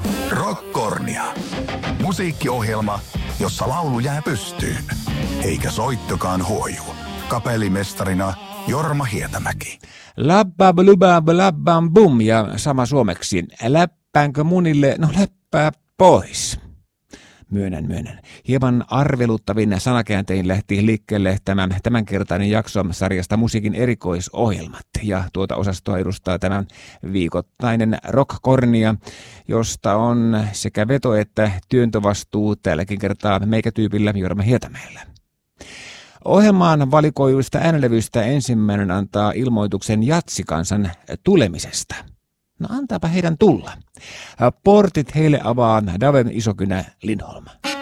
Rockkornia. Musiikkiohjelma, jossa laulu jää pystyyn, eikä soittokaan huoju. Kapellimestarina Jorma Hietämäki. Labbab bum ja sama suomeksi. Läppäänkö munille? No läppää pois. Myönnän. Hieman arveluttavin sanakääntein lähti liikkeelle tämänkertainen jakso sarjasta Musiikin erikoisohjelmat. Ja tuota osastoa edustaa tämän viikoittainen Rockkornia, josta on sekä veto- että työntövastuu tälläkin kertaa meikätyypillä Jorma Hietämäellä. Ohjelmaan valikoiduista äänenlevyistä ensimmäinen antaa ilmoituksen Jatsikansan tulemisesta. No antaapa heidän tulla. Portit heille avaa Daven Isokynä Lindholm.